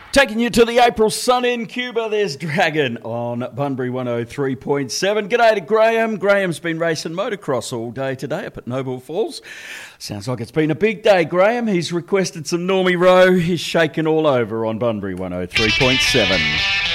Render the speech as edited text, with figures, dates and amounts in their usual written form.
Taking you to the April sun in Cuba, there's Dragon on Bunbury 103.7. G'day to Graham. Graham's been racing motocross all day today up at Noble Falls. Sounds like it's been a big day, Graham. He's requested some Normie Rowe. He's shaking all over on Bunbury 103.7.